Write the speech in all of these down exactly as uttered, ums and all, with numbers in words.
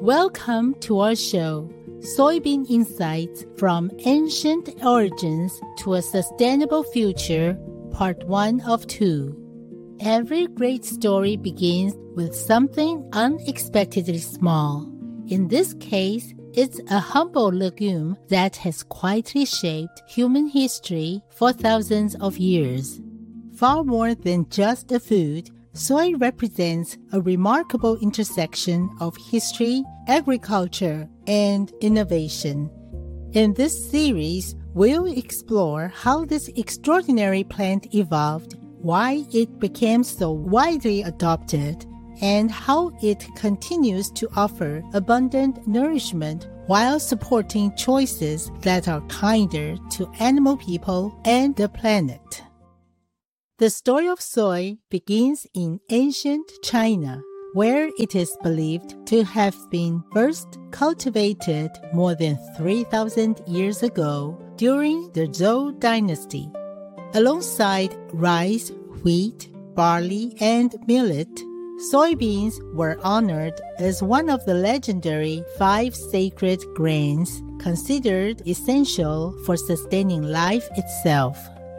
Welcome to our show, Soybean Insights from Ancient Origins to a Sustainable Future, Part one of two. Every great story begins with something unexpectedly small. In this case, it's a humble legume that has quietly shaped human history for thousands of years. Far more than just a food, soy represents a remarkable intersection of history, agriculture, and innovation. In this series, we'll explore how this extraordinary plant evolved, why it became so widely adopted, and how it continues to offer abundant nourishment while supporting choices that are kinder to animal people and the planet. The story of soy begins in ancient China, where it is believed to have been first cultivated more than three thousand years ago during the Zhou dynasty. Alongside rice, wheat, barley, and millet, soybeans were honored as one of the legendary five sacred grains considered essential for sustaining life itself.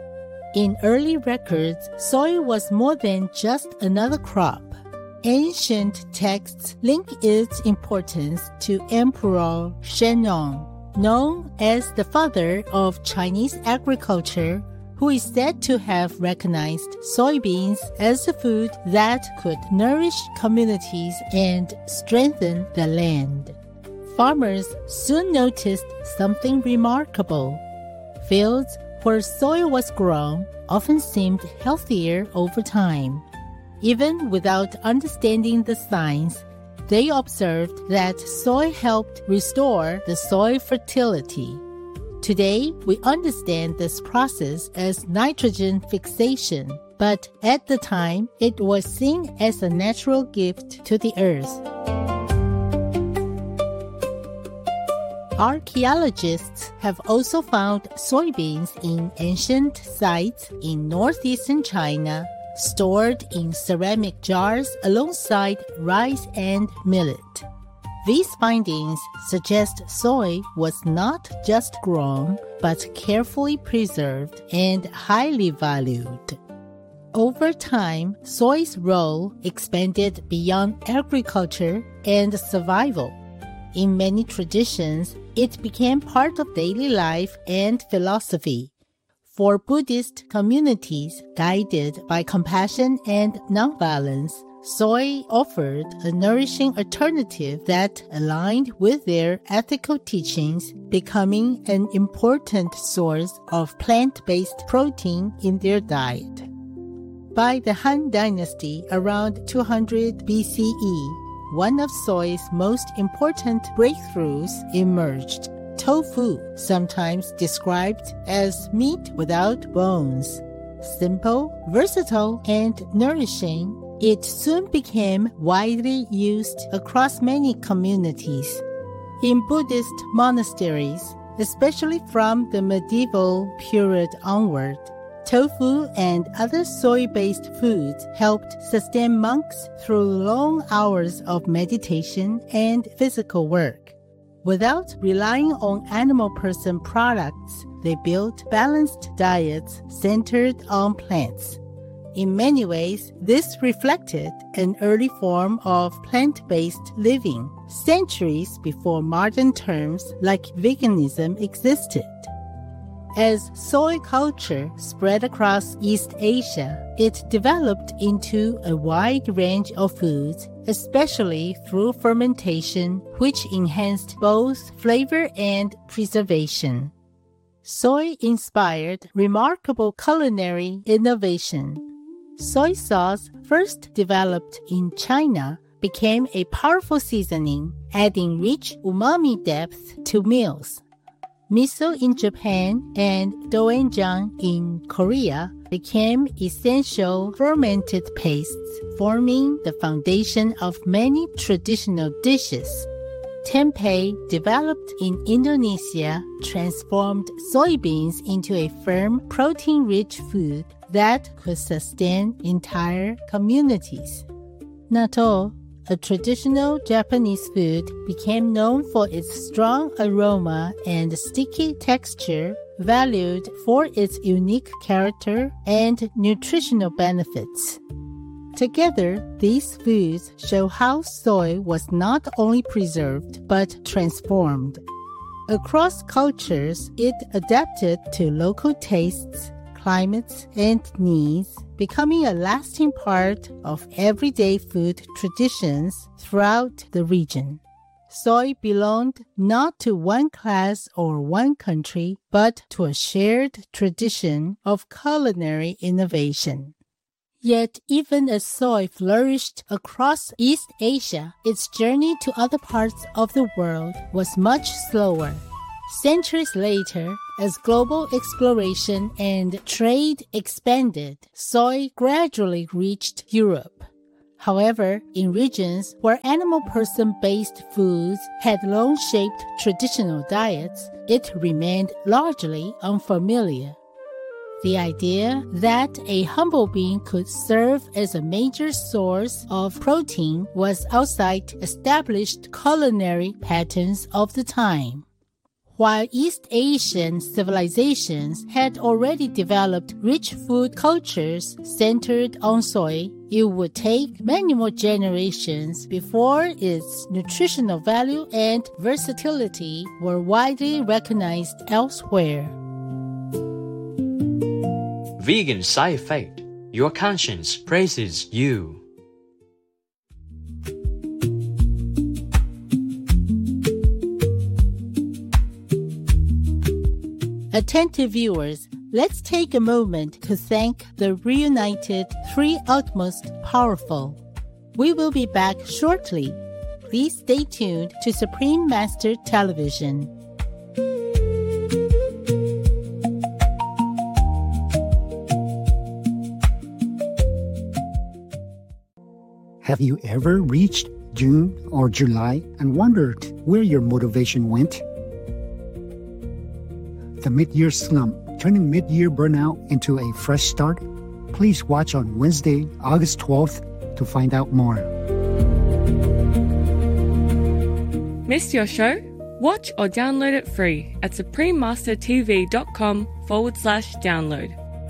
In early records, soy was more than just another crop. Ancient texts link its importance to Emperor Shennong, known as the father of Chinese agriculture, who is said to have recognized soybeans as a food that could nourish communities and strengthen the land. Farmers soon noticed something remarkable. Fields where soy was grown often seemed healthier over time. Even without understanding the science, they observed that soy helped restore the soil fertility. Today, we understand this process as nitrogen fixation, but at the time, it was seen as a natural gift to the earth. Archaeologists have also found soybeans in ancient sites in northeastern China, stored in ceramic jars alongside rice and millet. These findings suggest soy was not just grown, but carefully preserved and highly valued. Over time, soy's role expanded beyond agriculture and survival. In many traditions, it became part of daily life and philosophy. For Buddhist communities guided by compassion and nonviolence, soy offered a nourishing alternative that aligned with their ethical teachings, becoming an important source of plant-based protein in their diet. By the Han Dynasty around two hundred B C E, one of soy's most important breakthroughs emerged: tofu, sometimes described as meat without bones. Simple, versatile, and nourishing, it soon became widely used across many communities. In Buddhist monasteries, especially from the medieval period onward, tofu and other soy-based foods helped sustain monks through long hours of meditation and physical work. Without relying on animal person products, they built balanced diets centered on plants. In many ways, this reflected an early form of plant-based living, centuries before modern terms like veganism existed. As soy culture spread across East Asia, it developed into a wide range of foods, especially through fermentation, which enhanced both flavor and preservation. Soy inspired remarkable culinary innovation. Soy sauce, first developed in China, became a powerful seasoning, adding rich umami depth to meals. Miso in Japan and doenjang in Korea became essential fermented pastes, forming the foundation of many traditional dishes. Tempeh, developed in Indonesia, transformed soybeans into a firm, protein-rich food that could sustain entire communities. Natto, a traditional Japanese food, became known for its strong aroma and sticky texture, valued for its unique character and nutritional benefits. Together, these foods show how soy was not only preserved but transformed. Across cultures, it adapted to local tastes, climates, and needs, becoming a lasting part of everyday food traditions throughout the region. Soy belonged not to one class or one country, but to a shared tradition of culinary innovation. Yet, even as soy flourished across East Asia, its journey to other parts of the world was much slower. Centuries later, as global exploration and trade expanded, soy gradually reached Europe. However, in regions where animal person-based foods had long shaped traditional diets, it remained largely unfamiliar. The idea that a humble being could serve as a major source of protein was outside established culinary patterns of the time. While East Asian civilizations had already developed rich food cultures centered on soy, it would take many more generations before its nutritional value and versatility were widely recognized elsewhere. Vegan side effect. Your conscience praises you. Attentive viewers, let's take a moment to thank the reunited Three Utmost Powerful. We will be back shortly. Please stay tuned to Supreme Master Television. Have you ever reached June or July and wondered where your motivation went? The mid-year slump, turning mid-year burnout into a fresh start? Please watch on Wednesday, August twelfth to find out more. Missed your show? Watch or download it free at suprememastertv.com forward slash download.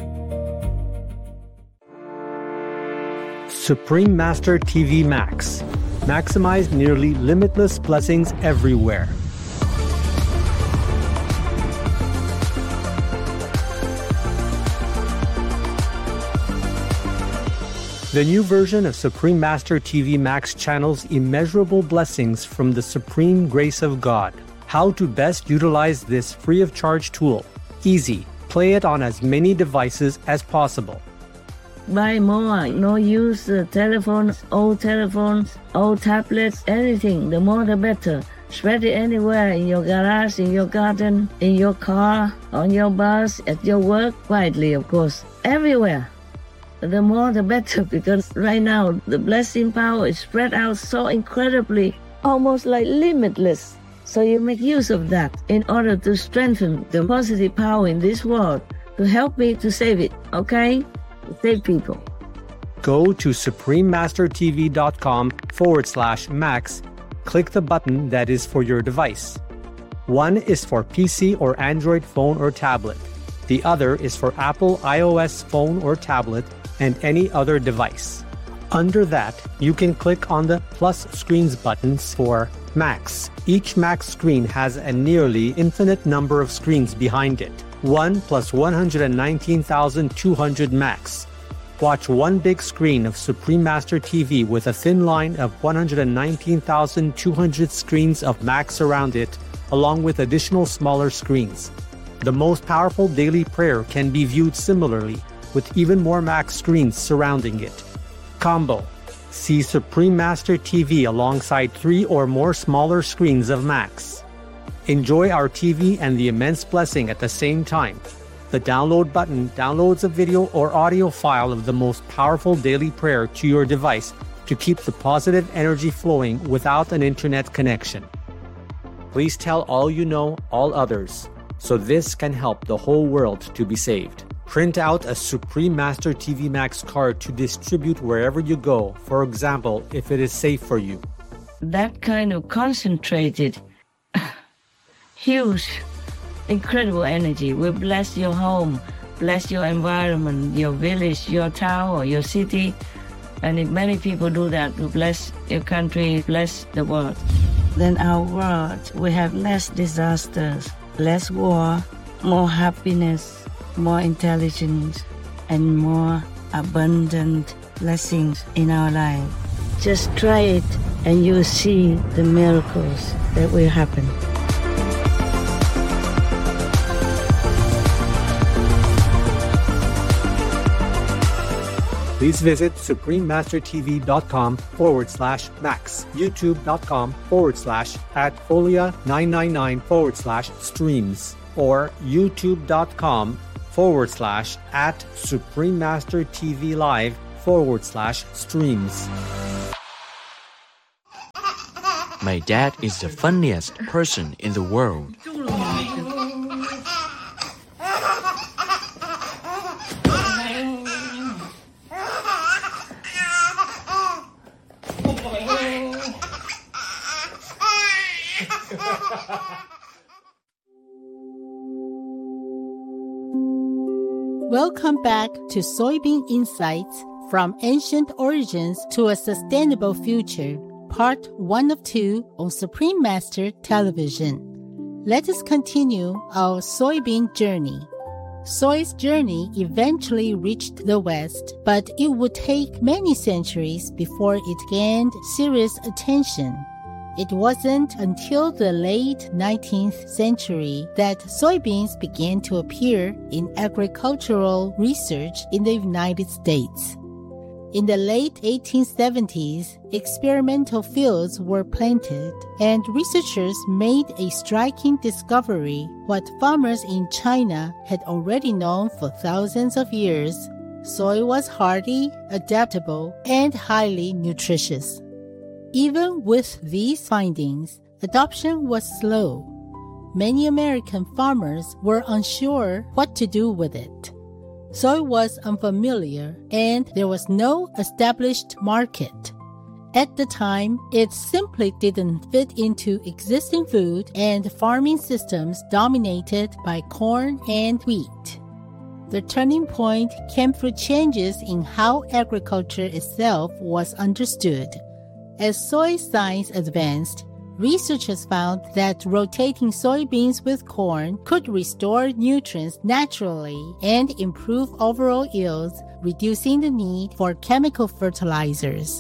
Supreme Master T V Max. Maximize nearly limitless blessings everywhere. The new version of Supreme Master T V Max channels immeasurable blessings from the supreme grace of God. How to best utilize this free of charge tool. Easy. Play it on as many devices as possible. Buy more, no use uh, telephones, old telephones, old tablets, anything, the more the better. Spread it anywhere, in your garage, in your garden, in your car, on your bus, at your work, quietly of course, everywhere. The more the better, because right now the blessing power is spread out so incredibly, almost like limitless. So you make use of that in order to strengthen the positive power in this world, to help me to save it, okay? Save people. Go to suprememastertv.com forward slash max. Click the button that is for your device. One is for P C or Android phone or tablet. The other is for Apple iOS phone or tablet and any other device. Under that, you can click on the plus screens buttons for Max. Each Max screen has a nearly infinite number of screens behind it. one plus one hundred nineteen thousand two hundred Max. Watch one big screen of Supreme Master T V with a thin line of one hundred nineteen thousand two hundred screens of Max around it, along with additional smaller screens. The most powerful daily prayer can be viewed similarly, with even more Max screens surrounding it. Combo. See Supreme Master T V alongside three or more smaller screens of Max. Enjoy our T V and the immense blessing at the same time. The download button downloads a video or audio file of the most powerful daily prayer to your device to keep the positive energy flowing without an internet connection. Please tell all you know, all others, so this can help the whole world to be saved. Print out a Supreme Master T V Max card to distribute wherever you go, for example, if it is safe for you. That kind of concentrated, huge, incredible energy will bless your home, bless your environment, your village, your town, or your city. And if many people do that, to bless your country, bless the world, then our world will have less disasters, less war, more happiness, more intelligence, and more abundant blessings in our life. Just try it and you'll see the miracles that will happen. Please visit suprememastertv.com forward slash max, youtube.com forward slash at folia999 forward slash streams, or youtube.com forward slash at suprememastertv live forward slash streams. My dad is the funniest person in the world. Welcome back to Soybean Insights from Ancient Origins to a Sustainable Future, part one of two on Supreme Master Television. Let us continue our soybean journey. Soy's journey eventually reached the West, but it would take many centuries before it gained serious attention. It wasn't until the late nineteenth century that soybeans began to appear in agricultural research in the United States. In the late eighteen seventies, experimental fields were planted, and researchers made a striking discovery: what farmers in China had already known for thousands of years. Soy was hardy, adaptable, and highly nutritious. Even with these findings, adoption was slow. Many American farmers were unsure what to do with it. Soy was unfamiliar, and there was no established market. At the time, it simply didn't fit into existing food and farming systems dominated by corn and wheat. The turning point came through changes in how agriculture itself was understood. As soy science advanced, researchers found that rotating soybeans with corn could restore nutrients naturally and improve overall yields, reducing the need for chemical fertilizers.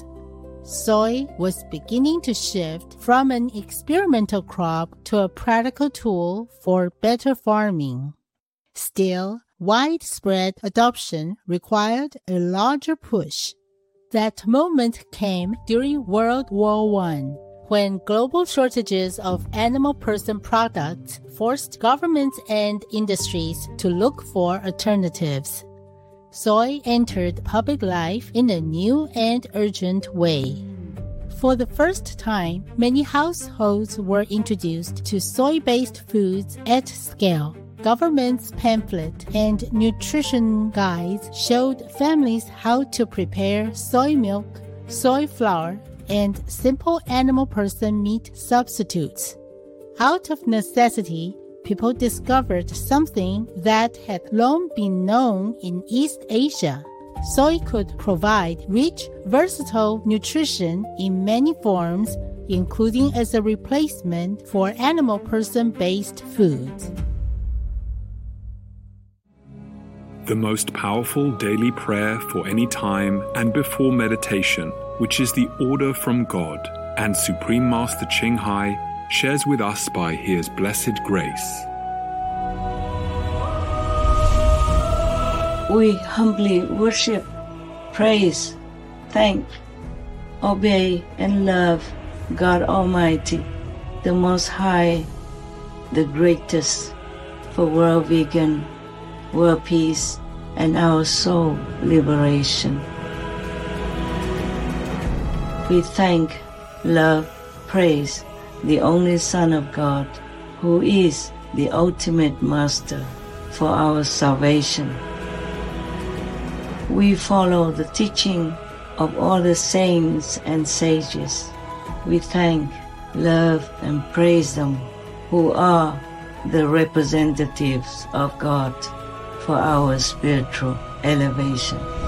Soy was beginning to shift from an experimental crop to a practical tool for better farming. Still, widespread adoption required a larger push. That moment came during World War One, when global shortages of animal protein products forced governments and industries to look for alternatives. Soy entered public life in a new and urgent way. For the first time, many households were introduced to soy-based foods at scale. Government's pamphlet and nutrition guides showed families how to prepare soy milk, soy flour, and simple animal protein meat substitutes. Out of necessity, people discovered something that had long been known in East Asia. Soy could provide rich, versatile nutrition in many forms, including as a replacement for animal protein-based foods. The most powerful daily prayer for any time and before meditation, which is the order from God, and Supreme Master Ching Hai shares with us by His blessed grace. We humbly worship, praise, thank, obey, and love God Almighty, the Most High, the greatest, for world vegan, world peace, and our soul liberation. We thank, love, praise the only Son of God, who is the ultimate Master for our salvation. we follow the teaching of all the saints and sages. We thank, love, and praise them who are the representatives of God for our spiritual elevation.